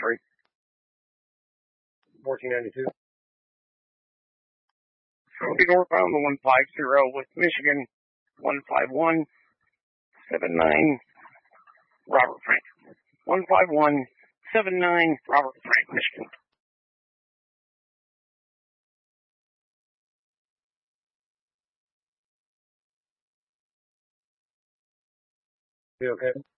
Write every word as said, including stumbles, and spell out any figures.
three. fourteen ninety-two. Cody northbound the one five zero with Michigan. one five one seven nine. Robert Frank. one five one seven nine. Robert Frank, Michigan. You okay?